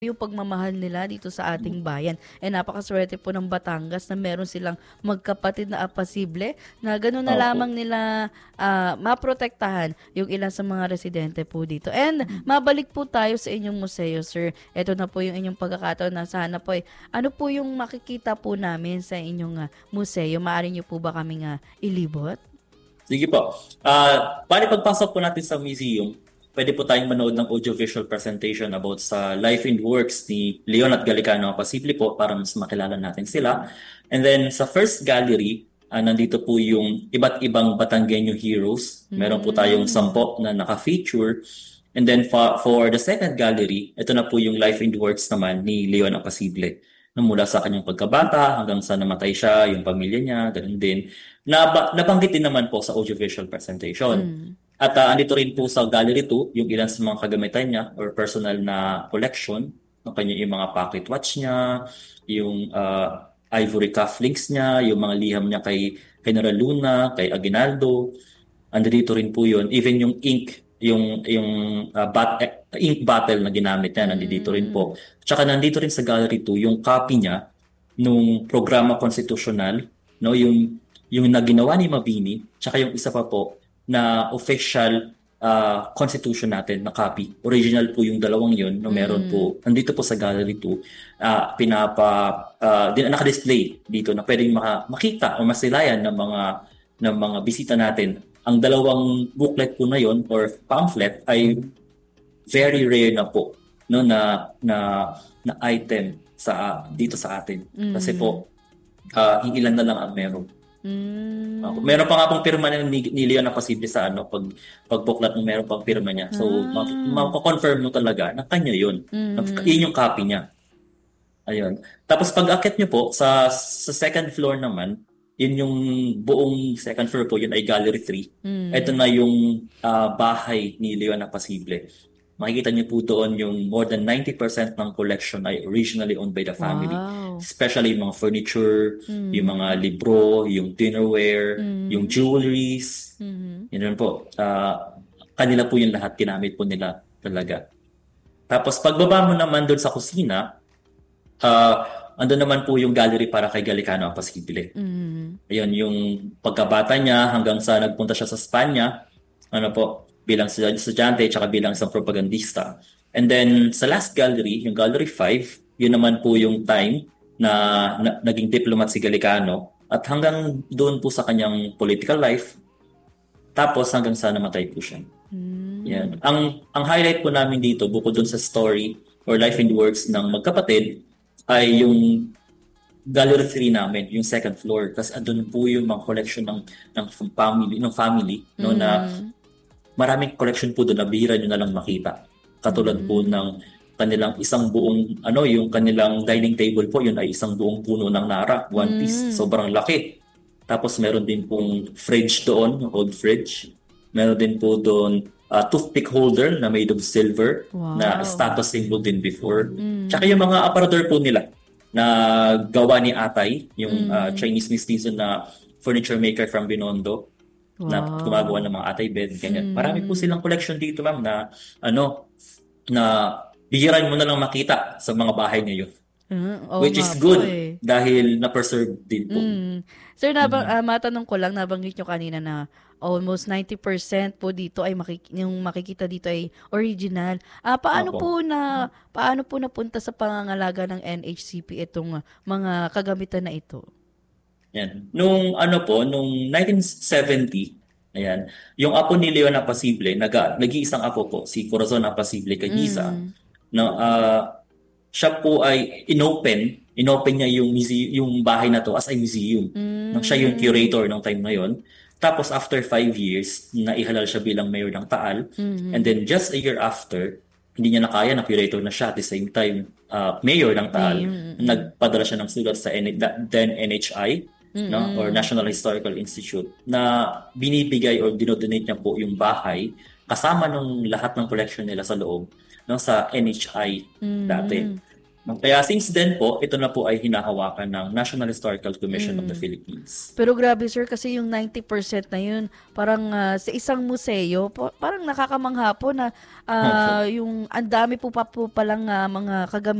yung pagmamahal nila dito sa ating bayan. Napakaswerte po ng Batangas na meron silang magkapatid na apasible na gano'n na lamang Opo. nila maprotektahan yung ilan sa mga residente po dito. And mabalik po tayo sa inyong museo, sir. Ito na po yung inyong pagkakataon na sana po ano po yung makikita po namin sa inyong museo? Maaari niyo po ba kaming ilibot? Sige po. Bali pagpasok po natin sa museum, pwede po tayong manood ng audiovisual presentation about sa life and works ni Leon at Galicano Apasible po para mas makilala natin sila. And then sa first gallery, nandito po yung iba't ibang Batanggenyo heroes. Meron po tayong Mm. 10 na naka-feature. And then for the second gallery, ito na po yung life and works naman ni Leon Apasible. Mula sa kanyang pagkabata hanggang sa namatay siya, yung pamilya niya, ganun din. Nabanggit din naman po sa audiovisual presentation. Mm. At andito rin po sa Gallery 2 yung ilan sa mga kagamitan niya or personal na collection ng kanya, yung mga pocket watch niya, yung ivory cufflinks niya, yung mga liham niya kay General Luna, kay Aguinaldo. Andito rin po yun. Even yung ink, yung ink bottle na ginamit niya, nandito rin Mm. po. Tsaka nandito rin sa Gallery 2 yung copy niya nung programa konstitusyonal, no, yung na ginawa ni Mabini, tsaka yung isa pa po na official constitution natin na copy. Original po yung dalawang yun, no, meron Mm. po, nandito po sa Gallery 2, naka-display dito na pwedeng makita o masilayan ng mga bisita natin. Ang dalawang booklet po na yon or pamphlet ay very rare na po, no, na item dito sa atin. Kasi Mm. po ilan na lang ang meron. Hmm. Meron pa nga pong pirma ni Leo na posible sa pagbuklat ng meron pang pirma niya. So, Ah. mako-confirm mo talaga na kanya yun. Mm. Yun yung copy niya. Ayun. Tapos pag akit niyo po sa second floor naman, yun yung buong second floor po, yun ay Gallery 3. Ito Mm. na yung bahay ni Leo na posible. Makikita niyo po doon yung more than 90% ng collection ay originally owned by the family. Wow. Especially yung mga furniture, yung mga Mm. libro, yung dinnerware, yung Mm. jewelries. Mhm. Yun po. Kanila po yung lahat, ginamit po nila talaga. Tapos pagbaba mo naman doon sa kusina, andun naman po yung gallery para kay Galicano ang Pasible. Mhm. Ayun, yung pagkabata niya hanggang sa nagpunta siya sa Spanya, ano po, bilang estudyante tsaka bilang isang propagandista. And then sa last gallery, yung Gallery 5, yun naman po yung time na naging diplomat si Galicano at hanggang doon po sa kanyang political life, tapos hanggang sa namatay po siya. Hmm. Yan. Ang highlight po namin dito, bukod dun sa story or life and works ng magkapatid, ay yung Gallery 3 namin, yung second floor. Kasi andun po yung mga collection ng family, no, na Mhm. maraming collection po doon na bihira nyo na lang makita. Katulad po Hmm. ng kanilang isang buong, yung kanilang dining table po, yun ay isang buong puno ng nara, one piece. Hmm. Sobrang laki. Tapos meron din pong fridge doon, yung old fridge. Meron din po doon toothpick holder na made of silver na Wow. status symbol din before. Tsaka Mhm. yung mga aparador po nila na gawa ni Atay, yung Mhm. Chinese mestizo na furniture maker from Binondo na gumagawa Wow. ng mga atay bed, ganyan. Marami po Mhm. silang collection dito, ma'am, na bihiran mo na lang makita sa mga bahay ngayon. Oo Which nga is po, good eh. dahil na-preserve din po. Sir, Mhm. matanong ko lang, nabanggit niyo kanina na almost 90% po dito ay yung makikita dito ay original. Opo. Paano po napunta sa pangangalaga ng NHCP itong mga kagamitan na ito? Yan. Nung 1970, ayan, yung apo ni Leon Apasible, nag-iisang apo po, si Corazon Apasible Caguisa, Mm. na siya po ay inopen niya yung bahay na to as a museum. Nang siya yung Hmm. curator ng time na yon. Tapos after 5 years, naihalal siya bilang mayor ng Taal. And Mhm. then just a year after, hindi niya na kaya na curator na siya at the same time mayor ng Taal. Mm. Nagpadala siya ng sulat sa then NHI, no, or Mm. National Historical Institute, na binibigay or dinodonate niya po yung bahay kasama ng lahat ng collection nila sa loob, no, sa NHI dati. Mhm. No? Kaya since then po, ito na po ay hinahawakan ng National Historical Commission of the Mm. Philippines. Pero grabe sir, kasi yung 90% na yun, parang sa isang museo, parang nakakamangha po na Opo. yung ang dami po palang mga kagamitan